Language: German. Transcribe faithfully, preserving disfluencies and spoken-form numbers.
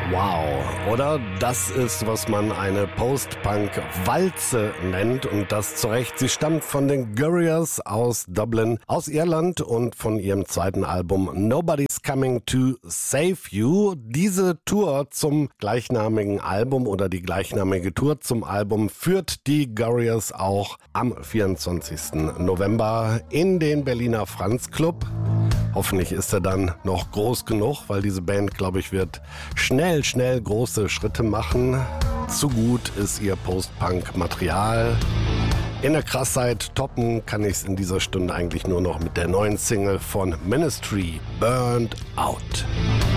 Wow, oder? Das ist, was man eine Post-Punk-Walze nennt und das zu Recht. Sie stammt von den Gurriers aus Dublin, aus Irland und von ihrem zweiten Album Nobody's Coming to Save You. Diese Tour zum gleichnamigen Album oder die gleichnamige Tour zum Album führt die Gurriers auch am vierundzwanzigsten November in den Berliner Franz Club. Hoffentlich ist er dann noch groß genug, weil diese Band, glaube ich, wird schnell, schnell große Schritte machen. Zu gut ist ihr Post-Punk-Material. In der Krassheit toppen kann ich es in dieser Stunde eigentlich nur noch mit der neuen Single von Ministry, Burned Out.